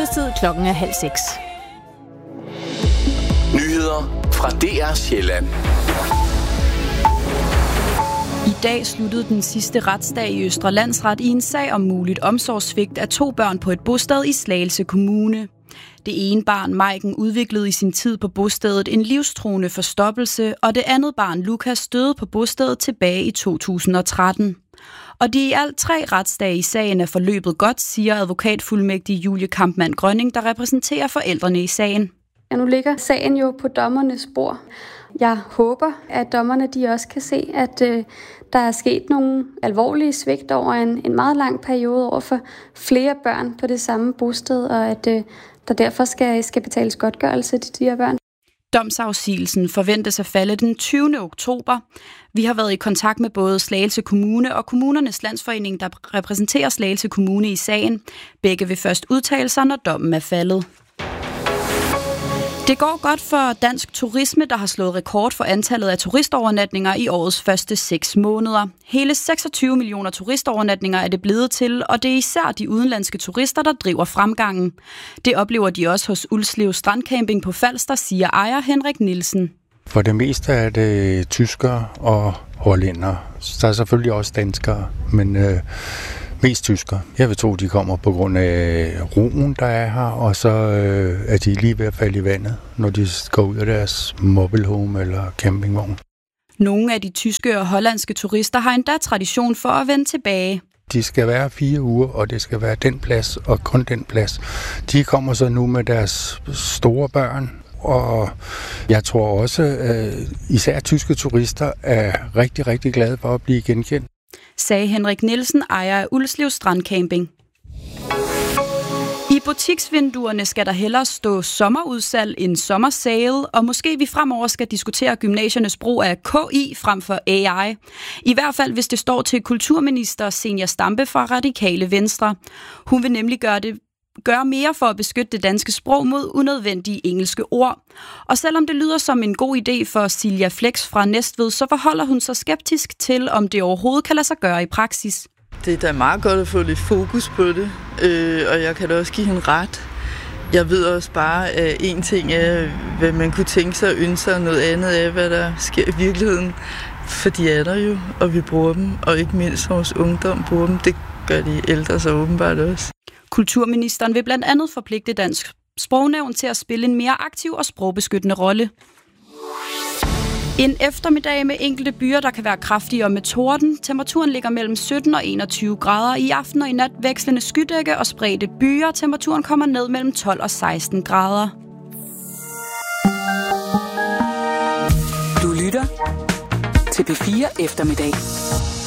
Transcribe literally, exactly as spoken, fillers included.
Nyhedstid klokken er halv seks. Nyheder fra D R Sjælland. I dag sluttede den sidste retsdag i Østre Landsret i en sag om muligt omsorgssvigt af to børn på et bosted i Slagelse Kommune. Det ene barn, Maiken, udviklede i sin tid på bostedet en livstruende forstoppelse, og det andet barn, Lukas, døde på bostedet tilbage i to tusind og tretten. Og de i alt tre retsdage i sagen er forløbet godt, siger advokatfuldmægtig Julie Kampmann Grønning, der repræsenterer forældrene i sagen. Ja, nu ligger sagen jo på dommernes bord. Jeg håber, at dommerne de også kan se, at øh, der er sket nogle alvorlige svigt over en, en meget lang periode over for flere børn på det samme bosted, og at øh, der derfor skal, skal betales godtgørelse til de her børn. Domsafsigelsen forventes at falde den tyvende oktober. Vi har været i kontakt med både Slagelse Kommune og Kommunernes Landsforening, der repræsenterer Slagelse Kommune i sagen. Begge vil først udtale sig, når dommen er faldet. Det går godt for dansk turisme, der har slået rekord for antallet af turistovernatninger i årets første seks måneder. Hele seksogtyve millioner turistovernatninger er det blevet til, og det er især de udenlandske turister, der driver fremgangen. Det oplever de også hos Ulslev Strandcamping på Falster, siger ejer Henrik Nielsen. For det meste er det tyskere og hollændere. Der er selvfølgelig også danskere, men øh, mest tyskere. Jeg vil tro, de kommer på grund af roen, der er her, og så øh, er de lige ved at falde i vandet, når de går ud af deres mobilhome eller campingvogn. Nogle af de tyske og hollandske turister har endda tradition for at vende tilbage. De skal være fire uger, og det skal være den plads og kun den plads. De kommer så nu med deres store børn, og jeg tror også, at især tyske turister er rigtig, rigtig glade for at blive genkendt. Sagde Henrik Nielsen, ejer af Ulslev Strandcamping. I butiksvinduerne skal der hellere stå sommerudsalg end sommersale, og måske vi fremover skal diskutere gymnasiernes brug af K I frem for A I. I hvert fald, hvis det står til kulturminister Zenia Stampe fra Radikale Venstre. Hun vil nemlig gøre det gøre mere for at beskytte det danske sprog mod unødvendige engelske ord. Og selvom det lyder som en god idé for Silja Flex fra Næstved, så forholder hun sig skeptisk til, om det overhovedet kan lade sig gøre i praksis. Det er da meget godt at få lidt fokus på det, øh, og jeg kan da også give hende ret. Jeg ved også bare, at en ting er, hvad man kunne tænke sig og ønske sig, og noget andet er, hvad der sker i virkeligheden. For de er der jo, og vi bruger dem, og ikke mindst vores ungdom bruger dem. Det gør de ældre så åbenbart også. Kulturministeren vil blandt andet forpligte Dansk Sprognævn til at spille en mere aktiv og sprogbeskyttende rolle. En eftermiddag med enkelte byer, der kan være kraftigere med torden. Temperaturen ligger mellem sytten og enogtyve grader. I aften og i nat vekslende skydække og spredte byer. Temperaturen kommer ned mellem tolv og seksten grader. Du lytter til P fire Eftermiddag.